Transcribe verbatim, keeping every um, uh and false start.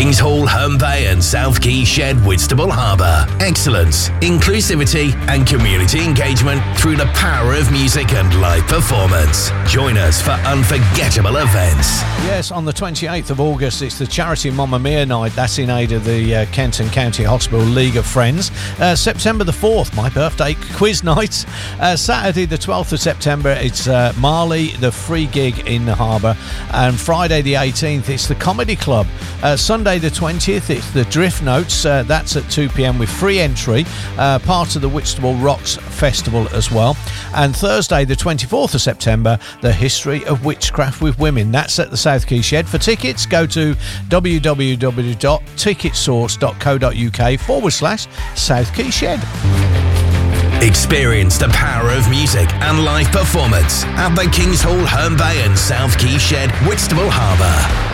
Kings Hall, Herne Bay and South Quay Shed, Whitstable Harbour. Excellence, inclusivity and community engagement through the power of music and live performance. Join us for unforgettable events. Yes, on the twenty-eighth of August, it's the charity Mamma Mia night. That's in aid of the uh, Kenton County Hospital League of Friends. Uh, September the fourth, my birthday, quiz night. Uh, Saturday the twelfth of September, it's uh, Marley, the free gig in the harbour. And Friday the eighteenth, it's the Comedy Club. Uh, Sunday the twentieth, it's the Drift Notes. Uh, that's at two p.m. with free entry. Uh, part of the Whitstable Rocks Festival as well. And Thursday the twenty-fourth of September, the History of Witchcraft with Women. That's at the South Quay Shed. For tickets, go to www.ticketsource.co.uk forward slash South Quay Shed. Experience the power of music and live performance at the Kings Hall, Herne Bay and South Quay Shed, Whitstable Harbour.